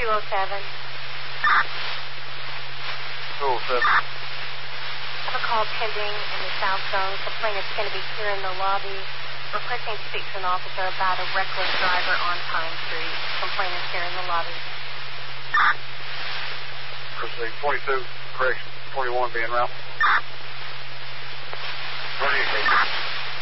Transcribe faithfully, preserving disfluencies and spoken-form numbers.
two oh seven. two oh seven. I have a call pending in the South Zone. Complainant's going to be here in the lobby. Requesting to speak to an officer about a reckless driver on Pine Street. Complainant's here in the lobby. Proceed. twenty-two, correction. twenty-one being route.